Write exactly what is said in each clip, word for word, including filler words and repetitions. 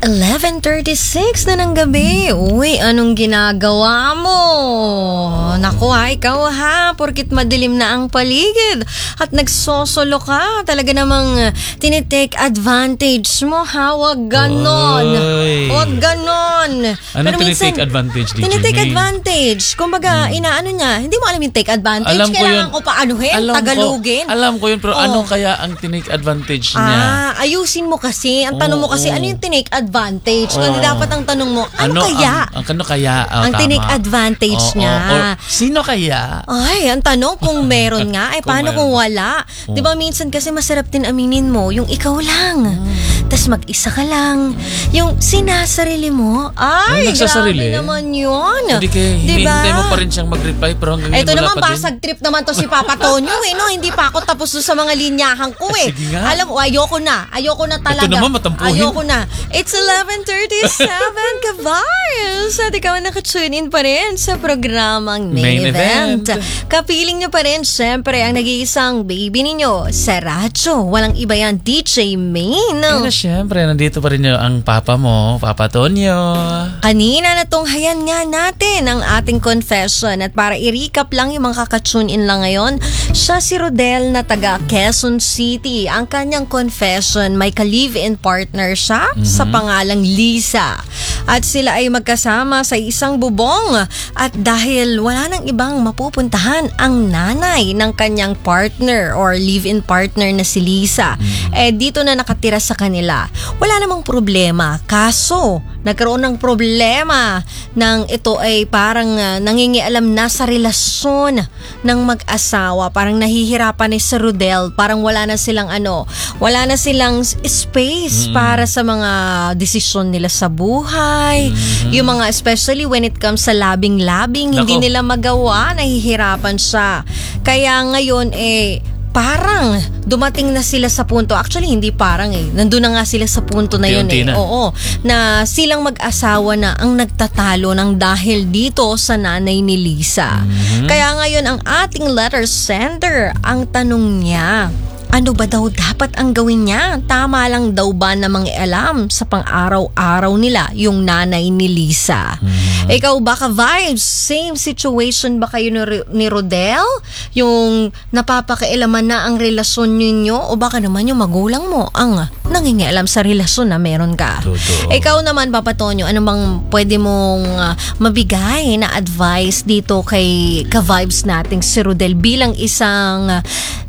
eleven thirty-six na ng gabi. Uy, anong ginagawa mo? Naku ha, ikaw ha, porkit madilim na ang paligid at nagsosolo ka, talaga namang tinitake advantage mo ha, wag ganon. Oy. Wag ganon. Anong tinitake advantage, D J Tinitake May? advantage. Kumbaga, hmm. inaano niya, hindi mo alam yung take advantage. Alam ko Kailangan yun. ko paanuhin, Alam tagalugin. Ko, alam ko yun, pero oh. ano kaya ang tinake advantage niya? Ah, ayusin mo kasi. Ang tanong oh, mo kasi, oh. ano yung tinake advantage? Oh. Hindi dapat ang tanong mo, ano, ano kaya? Ang, ang ano kaya? Oh, ang tama. tinake advantage oh, niya. Oh, oh. Sino kaya? Ay, ang tanong kung meron nga, eh Kung paano meron. kung wala? Oh. 'Di ba minsan kasi masarap din aminin mo yung ikaw lang. Hmm. Tapos mag-isa ka lang. Yung sinasarili mo. Ay, Ay nagsasarili? grabe naman yun. Hindi kay, diba? hinihintay mo pa rin siyang mag-reply pero hanggang Ito ngayon naman, wala pa din. basag trip naman to si Papa Tonyo eh, no? Hindi pa ako tapos doon sa mga linyahan ko eh. Sige nga. Alam mo, ayoko na. Ayoko na talaga. Ito naman, matampuhin. Ayoko na. It's eleven thirty-seven, Kavars. At ikaw nakatune in pa rin sa programang Main, Main Event. Event. Kapiling nyo pa rin, syempre, ang nag-iisang baby ninyo sa radyo. Walang iba yan, D J Main. Pero syempre, nandito pa rin yung ang papa mo, Papa Tonyo. Kanina natunghayan nga natin ang ating confession at para i-recap lang yung mga kakatune in lang ngayon, siya si Rodel na taga Quezon City. Ang kanyang confession, may ka-live-in partner siya mm-hmm. sa pangalang Lisa. At sila ay magkasama sa isang bubong at dahil wala nang ibang mapupuntahan ang nanay ng kanyang partner or live-in partner na si Lisa, mm-hmm. eh dito na nakatira sa kanila. Wala namang problema. Kaso, nagkaroon ng problema nang ito ay parang uh, nangingialam na sa relasyon ng mag-asawa. Parang nahihirapan ni si Rodel. Parang wala na silang ano, wala na silang space mm-hmm. para sa mga desisyon nila sa buhay. Mm-hmm. Yung mga, especially when it comes sa labing-labing, hindi nila magawa, nahihirapan siya. Kaya ngayon eh, parang dumating na sila sa punto, actually hindi parang eh, nandun na nga sila sa punto na yun eh. Na. Oo, na silang mag-asawa na ang nagtatalo ng dahil dito sa nanay ni Lisa. Mm-hmm. Kaya ngayon ang ating letter sender, ang tanong niya, ano ba daw dapat ang gawin niya? Tama lang daw ba na mangialam sa pang-araw-araw nila yung nanay ni Lisa? Mm-hmm. Ikaw ba ka-vibes? Same situation ba kayo ni, ni Rodel? Yung napapakialaman na ang relasyon ninyo? O baka naman yung magulang mo ang nangingialam sa relasyon na meron ka? Totoo. Ikaw naman, Papa Tonyo, ano bang pwede mong uh, mabigay na advice dito kay ka-vibes nating si Rodel bilang isang uh,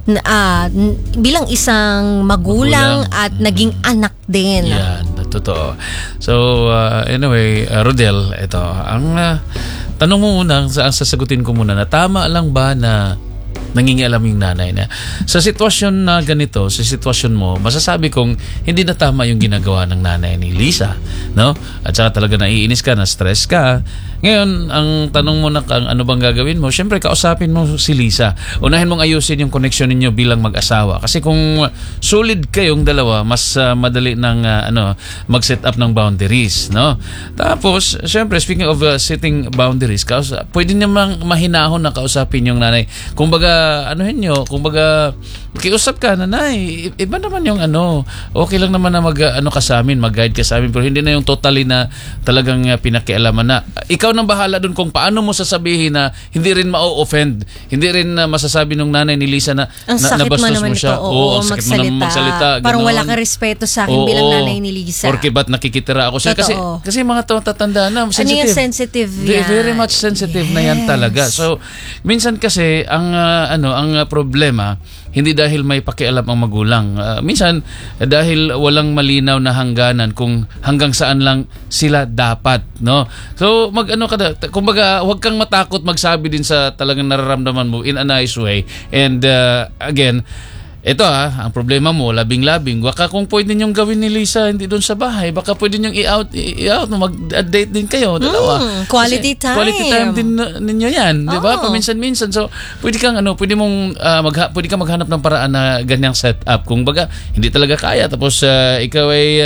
uh, bilang isang magulang, magulang. At naging anak din. Yan, totoo. So, uh, anyway, uh, Rodel, ito, ang uh, tanong mo muna, ang sasagutin ko muna, na tama lang ba na nangingialam yung nanay na sa sitwasyon na ganito, sa sitwasyon mo, masasabi kong hindi na tama yung ginagawa ng nanay ni Lisa, no? At saka talaga naiinis ka, na stress ka. Ngayon, ang tanong mo na kang ano bang gagawin mo, syempre kausapin mo si Lisa. Unahin mong ayusin yung connection ninyo bilang mag-asawa. Kasi kung solid kayong dalawa, mas uh, madali ng uh, ano, mag-set up ng boundaries, no? Tapos, syempre, speaking of uh, setting boundaries, kausa, pwede namang mahinahon na kausapin yung nanay. Kumbaga, anuhin nyo, kumbaga kiusap ka, nanay, iba naman yung ano, okay lang naman na mag ano ka sa amin, mag-guide ka sa amin, pero hindi na yung totally na talagang uh, pinakialaman na. Ikaw nang bahala dun kung paano mo sasabihin na hindi rin ma-offend, hindi rin uh, masasabi ng nanay ni Lisa na ang na, sakit mo naman mo siya. ito, oo, oo, ang sakit magsalita. mo naman magsalita. Parang ganon. wala ka respeto sa akin oo, bilang nanay ni Lisa. Porque ba't nakikitira ako siya? Kasi, kasi mga to, tatanda na, sensitive. Ano yung sensitive yan? Very much sensitive yes. na yan talaga. So, minsan kasi, ang uh, ano, ang uh, problema, hindi dahil may pakialam ang magulang. Uh, minsan, uh, dahil walang malinaw na hangganan kung hanggang saan lang sila dapat, no? So, mag-ano ka na, kumbaga, huwag kang matakot magsabi din sa talagang nararamdaman mo in a nice way. And, uh, again, ito ah, ang problema mo, labing-labing. Baka kung pwede niyong gawin ni Lisa hindi doon sa bahay, baka pwede niyong i-out, i-out, mag-date din kayo, dalawa. Mm, quality Kasi, time. Quality time din ninyo yan, oh. di ba? Paminsan-minsan. So, pwede kang, ano, pwede mong, uh, magha- pwede kang maghanap ng paraan na ganyang setup. Kung baga, hindi talaga kaya. Tapos, uh, ikaw ay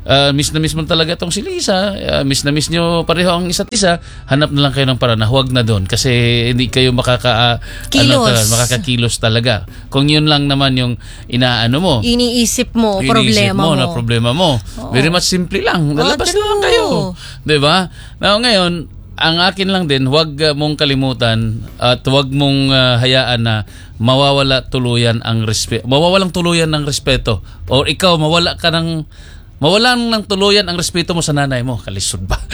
uh, miss na miss mo talaga itong si Lisa, uh, miss na miss nyo pareho ang isa't isa, hanap na lang kayo ng paraan na huwag na doon kasi hindi kayo makaka, Kilos. ano, talaga, makakakilos talaga. Kung yun lang naman yung inaano mo, Iniisip mo, iniisip problema mo, mo. na problema mo. Oo. Very much simple lang. Lalabas true. na lang kayo. 'Di ba? Now ngayon, ang akin lang din, huwag uh, mong kalimutan at huwag mong uh, hayaan na mawawala tuluyan ang respeto. Mawawalang tuluyan ng respeto or ikaw mawala ka ng mawalan ng tuluyan ang respeto mo sa nanay mo. Kalisod ba?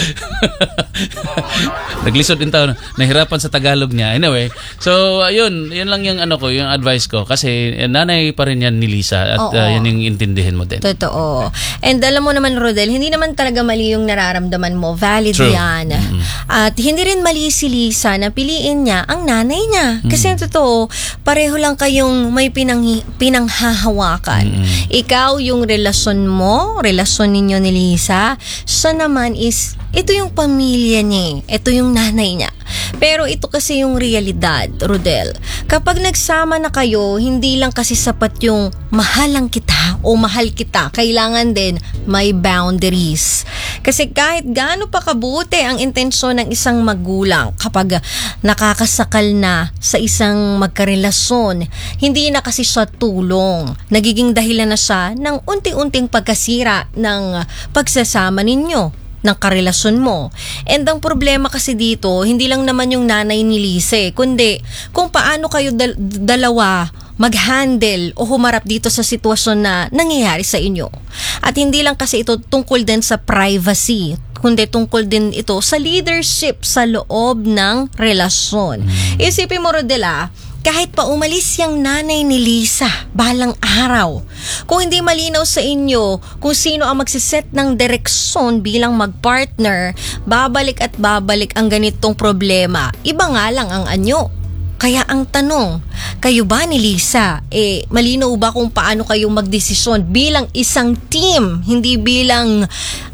Naglisod din tao. Nahirapan sa Tagalog niya. Anyway, so ayun, yun lang yung ano ko, yung advice ko kasi eh, nanay pa rin yan ni Lisa at Oo. uh, yan yung intindihin mo din. Totoo. And alam mo naman, Rodel, hindi naman talaga mali yung nararamdaman mo. Valid True. yan. Mm-hmm. At hindi rin mali si Lisa na piliin niya ang nanay niya. Kasi ang totoo, pareho lang kayong may pinang, pinanghahawakan. Mm-hmm. Ikaw, yung relasyon mo, relasyon ninyo ni Lisa, siya naman is, ito yung pamilya niya. Ito yung nanay niya. Pero ito kasi yung realidad, Rodel. Kapag nagsama na kayo, hindi lang kasi sapat yung mahalang kita o mahal kita. Kailangan din may boundaries. Kasi kahit gaano pa kabuti ang intensyon ng isang magulang kapag nakakasakal na sa isang magkarelasyon, hindi na kasi siya tulong. Nagiging dahilan na siya ng unti-unting pagkasira ng pagsasama ninyo, ng karelasyon mo. And ang problema kasi dito, hindi lang naman yung nanay ni Lisa, kundi kung paano kayo dal- dalawa mag-handle o humarap dito sa sitwasyon na nangyayari sa inyo. At hindi lang kasi ito tungkol din sa privacy, kundi tungkol din ito sa leadership sa loob ng relasyon. Isipin mo, Rodela, kahit pa umalis yung nanay ni Lisa balang araw, kung hindi malinaw sa inyo kung sino ang magsiset ng direksyon bilang magpartner, babalik at babalik ang ganitong problema. Iba nga lang ang anyo. Kaya ang tanong, kayo ba ni Lisa, eh, malinaw ba kung paano kayo magdesisyon bilang isang team, hindi bilang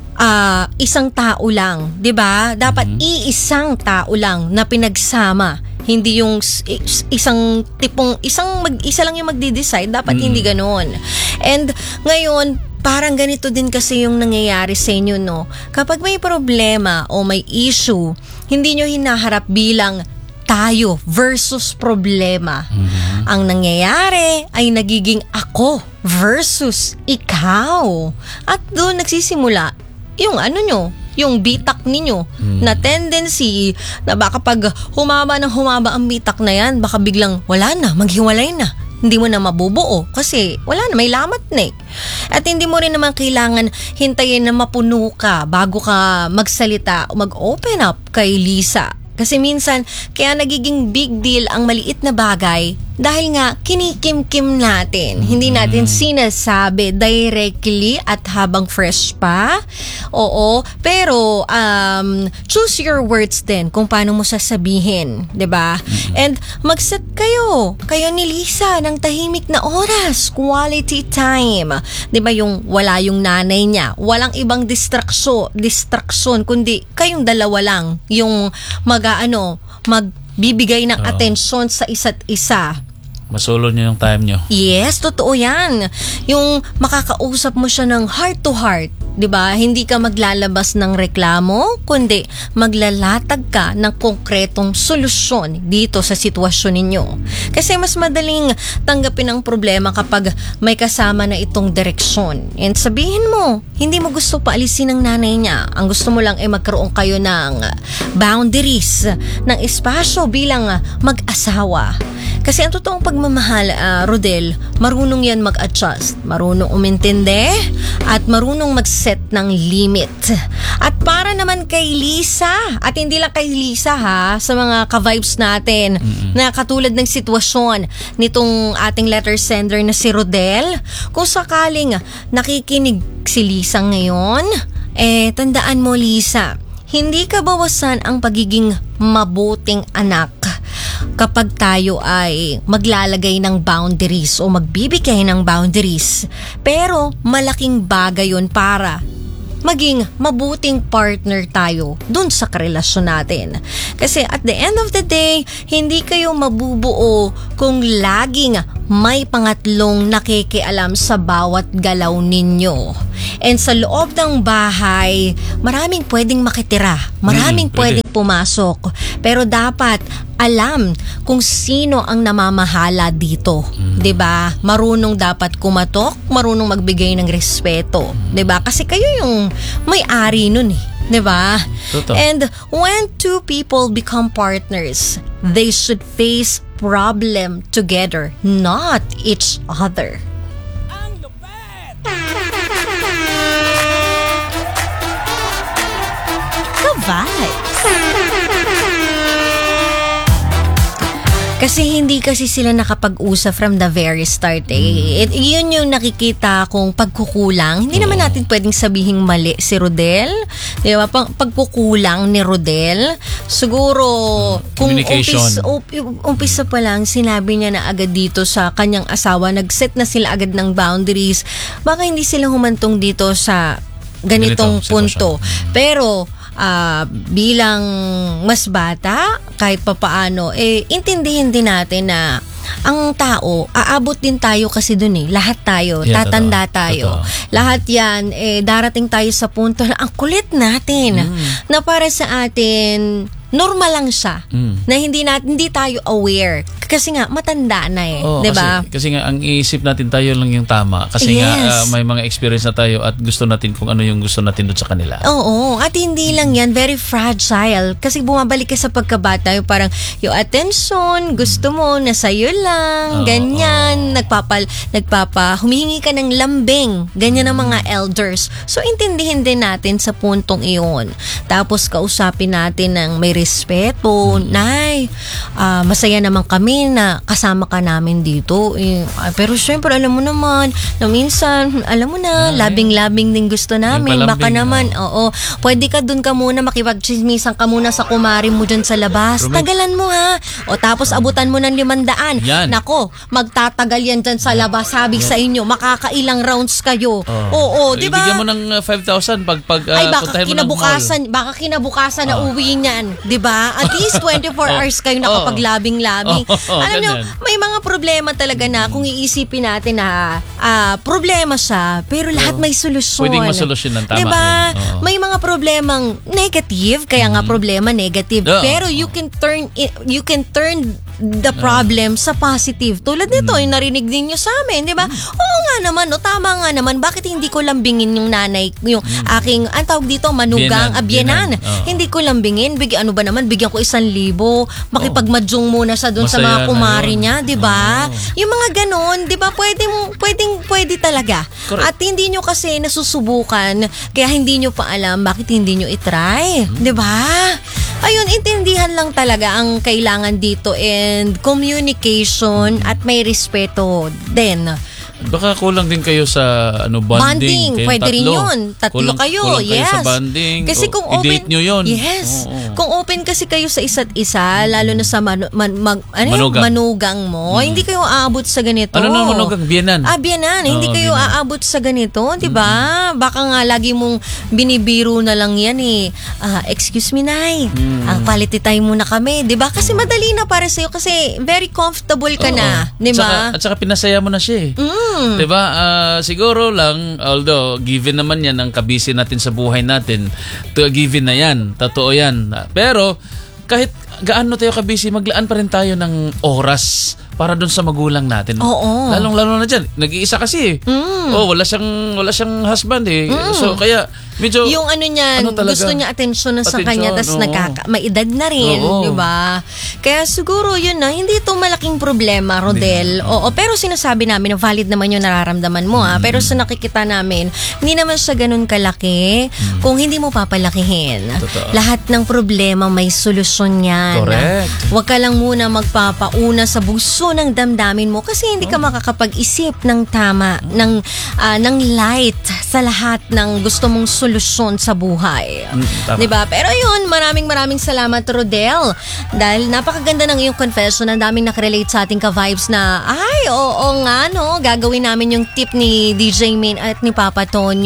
uh, isang tao lang, 'di ba? Dapat mm-hmm. iisang tao lang na pinagsama. Hindi yung isang tipong, isang mag, isa lang yung magde-decide. Dapat mm. hindi ganoon. And ngayon, parang ganito din kasi yung nangyayari sa inyo, no? Kapag may problema o may issue, hindi nyo hinaharap bilang tayo versus problema. Mm-hmm. Ang nangyayari ay nagiging ako versus ikaw. At doon nagsisimula yung ano nyo, yung bitak ninyo hmm. na tendency na baka pag humaba ng humaba ang bitak na yan, baka biglang wala na, maghiwalay na. Hindi mo na mabubuo kasi wala na, may lamat na eh. At hindi mo rin naman kailangan hintayin na mapuno ka bago ka magsalita o mag-open up kay Lisa. Kasi minsan, kaya nagiging big deal ang maliit na bagay dahil nga kinikim-kim natin. Mm-hmm. Hindi natin sinasabi directly at habang fresh pa. Oo, pero um, choose your words din kung paano mo sasabihin, 'di ba? Mm-hmm. And mag-set kayo, kayo ni Lisa ng tahimik na oras, quality time. 'Di ba yung wala yung nanay niya, walang ibang distraction, distraction kundi kayong dalawa lang yung mag-ano, magbibigay ng oh. atensyon sa isa't isa. Masolo nyo yung time nyo. Yes, totoo yan. Yung makakausap mo siya ng heart to heart, 'di ba? Hindi ka maglalabas ng reklamo, kundi maglalatag ka ng konkretong solusyon dito sa sitwasyon ninyo. Kasi mas madaling tanggapin ang problema kapag may kasama na itong direksyon. And sabihin mo, hindi mo gusto paalisin ng nanay niya. Ang gusto mo lang ay magkaroon kayo ng boundaries, ng espasyo bilang mag-asawa. Kasi ang totoong pagmamahal, uh, Rodel, marunong yan mag-adjust, marunong umintindi, at marunong mag-set ng limit. At para naman kay Lisa, at hindi lang kay Lisa ha, sa mga ka-vibes natin, mm-hmm. na katulad ng sitwasyon nitong ating letter sender na si Rodel, kung sakaling nakikinig si Lisa ngayon, eh tandaan mo Lisa, hindi ka bawasan ang pagiging mabuting anak kapag tayo ay maglalagay ng boundaries o magbibigay ng boundaries. Pero malaking bagay yun para maging mabuting partner tayo dun sa karelasyon natin. Kasi at the end of the day, hindi kayo mabubuo kung laging may pangatlong nakikialam sa bawat galaw ninyo. And sa loob ng bahay, maraming pwedeng makitira, maraming Mm, pwede. pwedeng pumasok. Pero dapat alam kung sino ang namamahala dito, Mm. 'di ba? Marunong dapat kumatok, marunong magbigay ng respeto, 'di ba? Kasi kayo yung may-ari nun eh, 'di ba? Totoo. And when two people become partners, they should face problem together, not each other. The vibes. Kasi hindi kasi sila nakapag-usap from the very start eh. It, yun yung nakikita kong pagkukulang. Hindi naman natin pwedeng sabihing mali si Rodel. Di ba? Pag, pagkukulang ni Rodel. Siguro, kung umpis, Communication. up- umpisa pa lang, sinabi niya na agad dito sa kanyang asawa, nag-set na sila agad ng boundaries. Baka hindi sila humantong dito sa ganitong Ganitong punto. Pero, ah, bilang mas bata, kahit papaano, eh, intindihin din natin na ang tao, aabot din tayo kasi dun eh. Lahat tayo, Yeah, tatanda totoo. tayo. Totoo. Lahat yan, eh, darating tayo sa punto na ang kulit natin. Mm. Na para sa atin, normal lang siya. Mm. Na hindi natin, hindi tayo aware. Kasi nga, matanda na eh. Oo, 'Di ba? Kasi, kasi nga ang iisip natin tayo lang yung tama kasi nga Yes. ah, may mga experience na tayo at gusto natin kung ano yung gusto natin doon sa kanila. Oo, at hindi lang yan, very fragile. Kasi bumabalik ka sa pagkabata, yung parang yung attention, gusto mo, nasa iyo lang, Oo, ganyan, nagpapal, nagpapa, humihingi ka ng lambing, ganyan ang mga elders. So, intindihin din natin sa puntong iyon. Tapos, kausapin natin ng may respeto, Nay, ah, masaya naman kami na kasama ka namin dito. Eh, ah, pero syempre, alam mo naman, na minsan, alam mo na, Ay. labing-labing din gusto namin. Yung Baka palambing, naman, oh. oo, pwede ka dun ka muna, makipagchismisan ka muna sa kumari mo dyan sa labas. Pero may- Tagalan mo ha. O tapos abutan mo ng limandaan. Yan. Nako, magtatagal yan dyan sa labas. Sabi sa inyo, makakailang rounds kayo. Oh. Oo, di ba? Ibigyan mo ng uh, five thousand pag, pag uh, Ay, baka puntahin mo ng kinabukasan, baka kinabukasan na Oh. uwi niyan. Di ba? At least twenty-four Oh. hours kayo Oh. nakapaglabing-labing. Oh, Alam nyo, ganyan. may mga problema talaga na kung iisipin natin na ah, problema siya, pero lahat may solusyon. Pwedeng masolusyonan, tama Diba? yun. Oo. May mga problemang negative, kaya nga problema negative. Oo. Pero you can turn it, you can turn the problem sa positive. Tulad nito, Mm. yung narinig ninyo sa amin, di ba? Oo nga naman, o tama nga naman, bakit hindi ko lambingin yung nanay, yung aking, ang tawag dito, manugang, Biyenan, abyenan. biyenan. Oo. Hindi ko lambingin, big, ano ba naman, bigyan ko isang libo, makipagmadyong muna siya doon sa Masaya mga na kumari yun. niya, di ba? Oo. Yung mga ganon, di ba, pwedeng, pwedeng, pwede talaga. Correct. At hindi nyo kasi nasusubukan, kaya hindi nyo pa alam bakit hindi nyo itry. Hmm. Di ba? Ayun, intindihan lang talaga ang kailangan dito and communication at may respeto din. Baka kulang din kayo sa ano bonding. Bonding, Kayong pwede rin tatlo. yun. Tatlo Kulang- kayo, kulang kayo yes. sa bonding. Kasi O, kung i-date open, nyo yun. yes. Oo. Kung open kasi kayo sa isa't isa, lalo na sa manu, man, mag, ano yun? Manugang. manugang mo, hindi kayo aabot sa ganito. Ano na manugang? Biyenan. Ah, biyanan. Hindi Oo, kayo biyenan. aabot sa ganito, di ba? Baka nga lagi mong binibiro na lang yan eh. Ah, excuse me, Nay. Ang quality time muna kami, di ba? Kasi madali na para sa'yo kasi very comfortable ka Oo. na, di At saka, ba? at saka pinasaya mo na siya eh. Mm. 'Di ba? Ah, siguro lang, although given naman 'yan ang kabisi natin sa buhay natin, to given na 'yan, totoo 'yan. Pero kahit gaano tayo kabisi, maglaan pa rin tayo ng oras para doon sa magulang natin. Oo. Lalong-lalo na diyan, nag-iisa kasi eh. Mm. Oh, wala siyang wala siyang husband eh. So kaya medyo Yung ano niyan, ano talaga? gusto niya atensyon na sa Atensyon, kanya, tas oo. nagkaka, may edad na rin, Oo. di ba? Kaya siguro yun na, hindi ito malaking problema, Rodel. Oo, pero sinasabi namin na valid naman yung nararamdaman mo, ha? Pero sa nakikita namin, hindi naman siya ganun kalaki kung hindi mo papalakihin. Totoo. Lahat ng problema may solusyon yan. Correct. Huwag ka lang muna magpapauna sa buso ng damdamin mo kasi hindi ka makakapag-isip ng tama, ng, ah, ng light sa lahat ng gusto mong solusyon sa buhay. Mm, tama. Diba? Pero yun, maraming maraming salamat, Rodel. Dahil napakaganda ng iyong confession. Ang daming nakarelate sa ating ka-vibes na, ay, oo nga, no, gagawin namin yung tip ni D J Min at ni Papa Tonyo. Oo.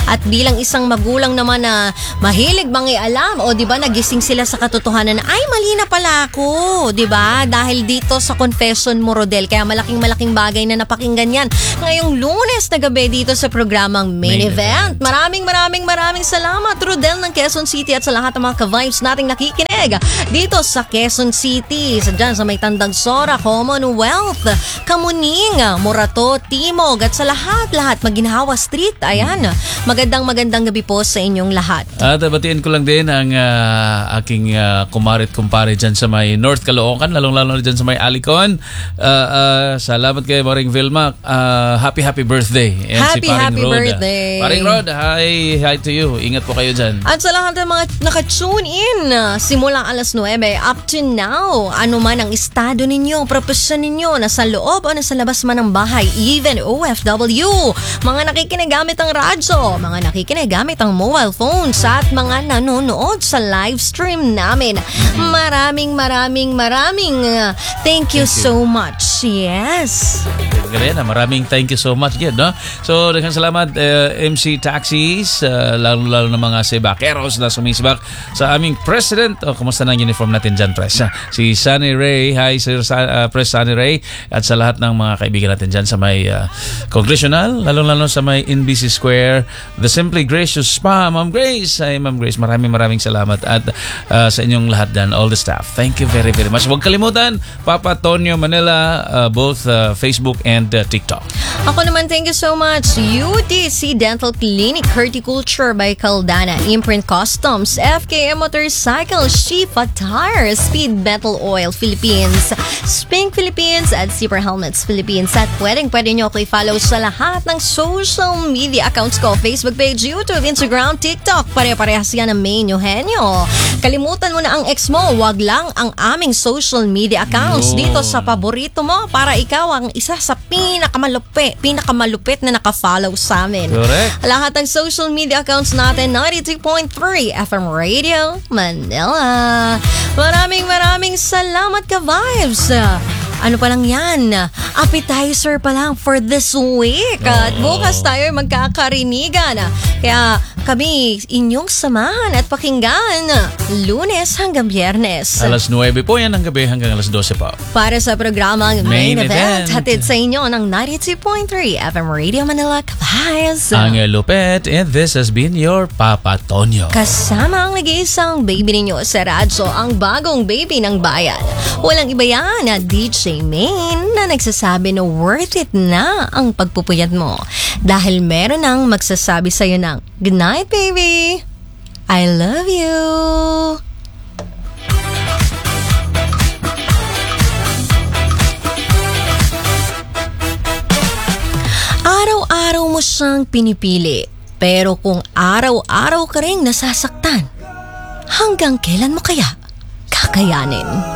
At bilang isang magulang naman na mahilig mangialam, o di ba nagising sila sa katotohanan na, ay mali na pala ako, di ba? Dahil dito sa confession mo, Rodel, kaya malaking malaking bagay na napakinggan yan ngayong Lunes na gabi dito sa programang Main, Main Event. Event. Maraming maraming maraming salamat, Rodel ng Quezon City, at sa lahat ng mga ka-vibes nating nakikinig dito sa Quezon City, sa dyan sa may Tandang Sora, Commonwealth, Kamuning, Morato, Timog, at sa lahat-lahat, Maginhawa Street. Ayan, magandang magandang gabi po sa inyong lahat. At uh, batiin ko lang din ang uh, aking uh, kumarit kumpare dyan sa may North Caloocan, lalong-lalo dyan sa may Alicon. Uh, uh, salamat kay Maring Vilma. Uh, happy happy birthday. And Happy, si Paring happy Rod, birthday. Uh, Paring Rod, hi, hi to you. Ingat po kayo dyan. At sa lahat ng mga naka-tune in uh, simula alas nuwebe up to now, ano man ang estado ninyo, propesyon ninyo, nasa loob o nasa labas man ng bahay, even O F W, mga nakikinig gamit ang radyo, mga nakikinig gamit ang mobile phones, at mga nanonood sa live stream namin. Maraming maraming maraming uh, thank you Thank you. so much. Yes. Ganyan, maraming thank you so much again, no? So, daghang salamat uh, M C Taxis, uh, lalo-lalo ng mga sibakeros na sumisibak sa aming president. O, kumusta na ang uniform natin dyan, Pres? Si Sunny Ray, hi Sir Sa- uh, Pres Sunny Ray, at sa lahat ng mga kaibigan natin dyan sa may uh, Congressional, lalo-lalo sa may N B C Square, The Simply Gracious Spa, Ma'am Grace. Hi, Ma'am Grace, maraming maraming salamat, at uh, sa inyong lahat dyan, all the staff. Thank you very very much. Huwag kalimutan, Papa Tonyo Manila, uh, both uh, Facebook and uh, TikTok. Ako naman, thank you so much. U D C Dental Clinic, Horticulture by Caldana, Imprint Customs, F K M Motorcycle, Shifa Tires, Speed Metal Oil Philippines, Spink Philippines, at Zipper Helmets Philippines. At pwedeng pwede nyo ako i-follow sa lahat ng social media accounts ko, Facebook page, YouTube, Instagram, TikTok. Pare-parehas yan ang main Eugenio. Kalimutan mo na ang ex mo, wag lang ang aming social media accounts No. dito sa paborito mo para ikaw ang isa sa pinakamalupit, pinakamalupit na nakafollow sa amin. Correct. Lahat ng social media accounts natin, ninety-two point three F M Radio Manila. Maraming maraming salamat ka-vibes. Ano pa lang yan? Appetizer pa lang for this week. At bukas tayo magkakarinigan. Kaya kami inyong samahan at pakinggan Lunes hanggang Biyernes. Alas nuwebe po yan ng gabi hanggang alas dose po. Para sa programang Main, Main Event, Event. hatid sa inyo ng ninety-two point three F M Radio Manila. Kabayas. Ang lupet, and this has been your Papa Tonyo. Kasama ang nag-iisang baby ninyo sa radyo, ang bagong baby ng bayan. Walang iba yan na D J Main na nagsasabi na worth it na ang pagpupuyat mo. Dahil meron nang magsasabi sa'yo ng, good night, baby. I love you. Araw-araw mo siyang pinipili, pero kung araw-araw ka rin nasasaktan, hanggang kailan mo kaya kakayanin?